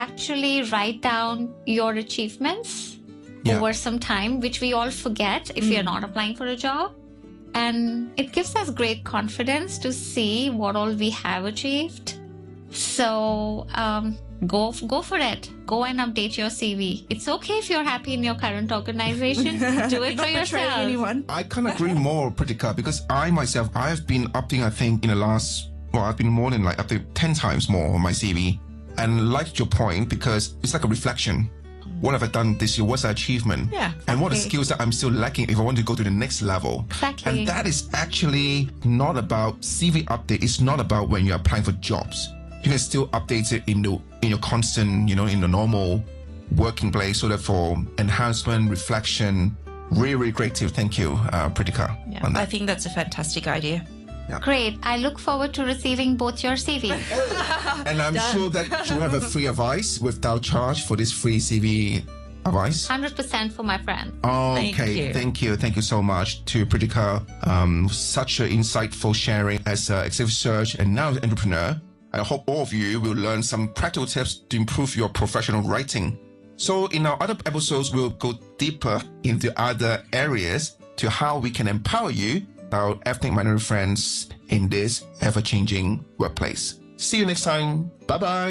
actually write down your achievements over some time, which we all forget if we are not applying for a job. And it gives us great confidence to see what all we have achieved. So go for it. Go and update your CV. It's okay if you're happy in your current organization. Do it for yourself. Anyone. I can't agree more, Pritika, because I myself, I have been updating, I think, in the last, I've been more than up to 10 times more on my CV. And liked your point, because it's like a reflection. What have I done this year? What's the achievement? Yeah. And what are the skills that I'm still lacking if I want to go to the next level? Exactly. And that is actually not about CV update. It's not about when you're applying for jobs. You can still update it in your constant, in the normal working place, so that for enhancement, reflection, really, really great tip. Thank you, Pritika. Yeah, I think that's a fantastic idea. Yeah. Great. I look forward to receiving both your CVs. And I'm sure that you have a free advice without charge for this free CV advice. 100% for my friend. Okay, thank you so much to Pritika. Such an insightful sharing as an executive search and now as an entrepreneur. I hope all of you will learn some practical tips to improve your professional writing. So in our other episodes, we'll go deeper into other areas to how we can empower you, our ethnic minority friends, in this ever-changing workplace. See you next time. Bye-bye.